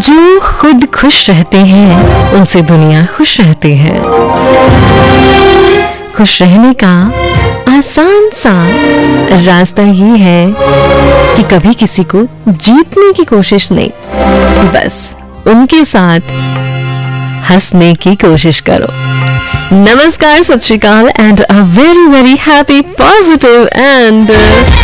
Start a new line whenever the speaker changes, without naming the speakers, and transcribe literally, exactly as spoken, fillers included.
जो खुद खुश रहते हैं उनसे दुनिया खुश रहती है। खुश रहने का आसान सा रास्ता ये है कि कभी किसी को जीतने की कोशिश नहीं, बस उनके साथ हंसने की कोशिश करो। नमस्कार, सत श्री अकाल and a very very happy positive and